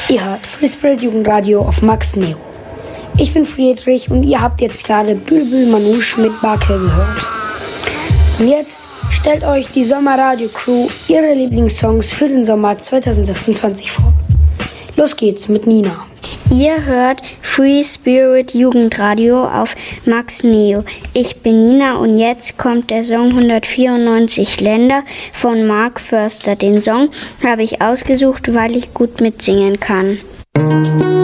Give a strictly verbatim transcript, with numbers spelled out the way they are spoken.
Ihr hört Free Spirit Jugendradio auf Max Neo. Ich bin Friedrich und ihr habt jetzt gerade Bülbül Manouche mit Barke gehört. Und jetzt stellt euch die Sommerradio-Crew ihre Lieblingssongs für den Sommer zwanzig sechsundzwanzig vor. Los geht's mit Nina. Ihr hört Free Spirit Jugendradio auf Max Neo. Ich bin Nina und jetzt kommt der Song hundertvierundneunzig Länder von Mark Förster. Den Song habe ich ausgesucht, weil ich gut mitsingen kann.